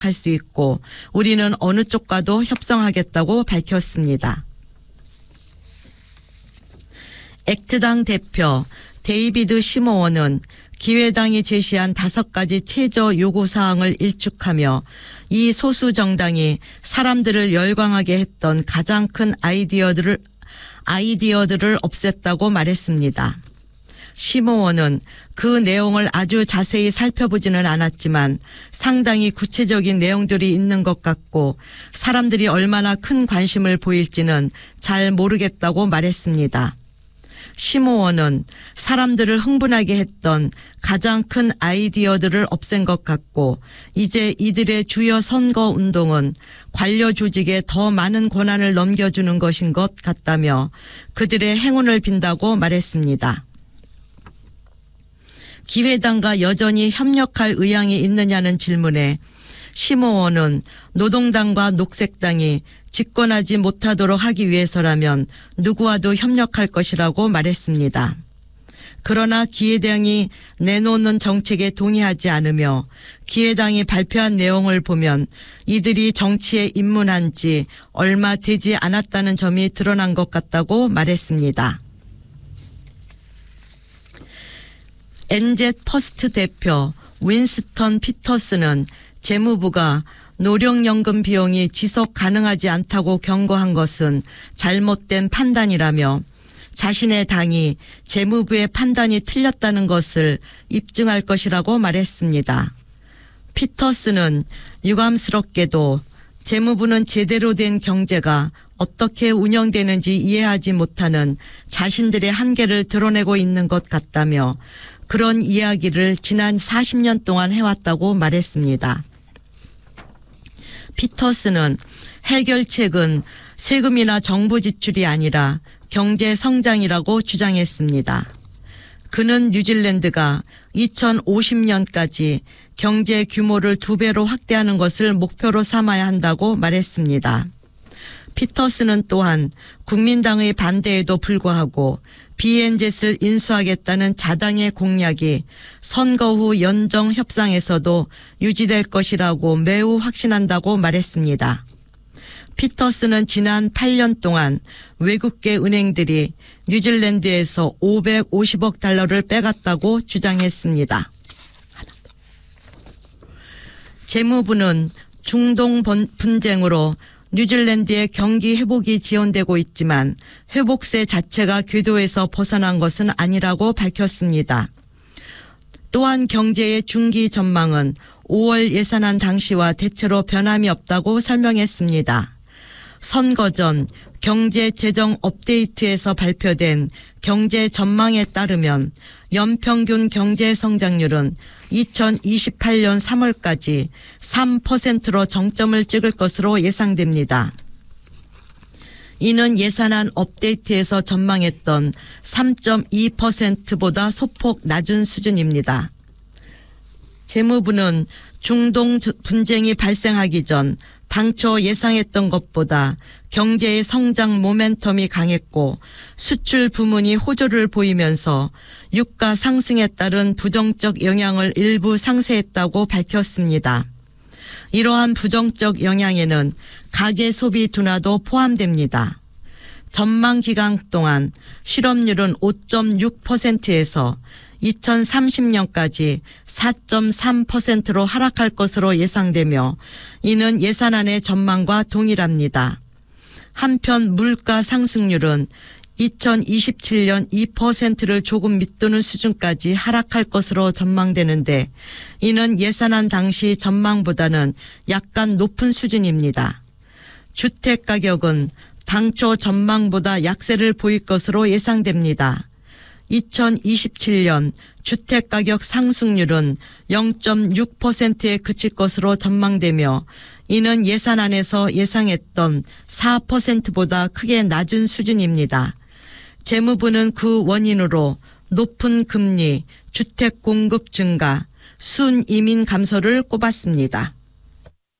할 수 있고 우리는 어느 쪽과도 협상하겠다고 밝혔습니다. 액트당 대표 데이비드 시모어는 기회당이 제시한 5가지 최저 요구사항을 일축하며 이 소수 정당이 사람들을 열광하게 했던 가장 큰 아이디어들을 없앴다고 말했습니다. 시모어는 그 내용을 아주 자세히 살펴보지는 않았지만 상당히 구체적인 내용들이 있는 것 같고 사람들이 얼마나 큰 관심을 보일지는 잘 모르겠다고 말했습니다. 시모어는 사람들을 흥분하게 했던 가장 큰 아이디어들을 없앤 것 같고 이제 이들의 주요 선거 운동은 관료 조직에 더 많은 권한을 넘겨주는 것인 것 같다며 그들의 행운을 빈다고 말했습니다. 기회당과 여전히 협력할 의향이 있느냐는 질문에 시모어는 노동당과 녹색당이 집권하지 못하도록 하기 위해서라면 누구와도 협력할 것이라고 말했습니다. 그러나 기회당이 내놓는 정책에 동의하지 않으며 기회당이 발표한 내용을 보면 이들이 정치에 입문한 지 얼마 되지 않았다는 점이 드러난 것 같다고 말했습니다. NZ 퍼스트 대표 윈스턴 피터스는 재무부가 노령연금 비용이 지속 가능하지 않다고 경고한 것은 잘못된 판단이라며 자신의 당이 재무부의 판단이 틀렸다는 것을 입증할 것이라고 말했습니다. 피터스는 유감스럽게도 재무부는 제대로 된 경제가 어떻게 운영되는지 이해하지 못하는 자신들의 한계를 드러내고 있는 것 같다며 그런 이야기를 지난 40년 동안 해왔다고 말했습니다. 피터스는 해결책은 세금이나 정부 지출이 아니라 경제 성장이라고 주장했습니다. 그는 뉴질랜드가 2050년까지 경제 규모를 2배로 확대하는 것을 목표로 삼아야 한다고 말했습니다. 피터스는 또한 국민당의 반대에도 불구하고 비엔젯을 인수하겠다는 자당의 공약이 선거 후 연정 협상에서도 유지될 것이라고 매우 확신한다고 말했습니다. 피터스는 지난 8년 동안 외국계 은행들이 뉴질랜드에서 550억 달러를 빼갔다고 주장했습니다. 재무부는 중동 분쟁으로 뉴질랜드의 경기 회복이 지연되고 있지만 회복세 자체가 궤도에서 벗어난 것은 아니라고 밝혔습니다. 또한 경제의 중기 전망은 5월 예산안 당시와 대체로 변함이 없다고 설명했습니다. 선거 전 경제 재정 업데이트에서 발표된 경제 전망에 따르면 연평균 경제 성장률은 2028년 3월까지 3%로 정점을 찍을 것으로 예상됩니다. 이는 예산안 업데이트에서 전망했던 3.2%보다 소폭 낮은 수준입니다. 재무부는 중동 분쟁이 발생하기 전 당초 예상했던 것보다 경제의 성장 모멘텀이 강했고 수출 부문이 호조를 보이면서 유가 상승에 따른 부정적 영향을 일부 상쇄했다고 밝혔습니다. 이러한 부정적 영향에는 가계 소비 둔화도 포함됩니다. 전망 기간 동안 실업률은 5.6%에서 2030년까지 4.3%로 하락할 것으로 예상되며 이는 예산안의 전망과 동일합니다. 한편 물가 상승률은 2027년 2%를 조금 밑도는 수준까지 하락할 것으로 전망되는데 이는 예산안 당시 전망보다는 약간 높은 수준입니다. 주택 가격은 당초 전망보다 약세를 보일 것으로 예상됩니다. 2027년 주택가격 상승률은 0.6%에 그칠 것으로 전망되며 이는 예산안에서 예상했던 4%보다 크게 낮은 수준입니다. 재무부는 그 원인으로 높은 금리, 주택 공급 증가, 순이민 감소를 꼽았습니다.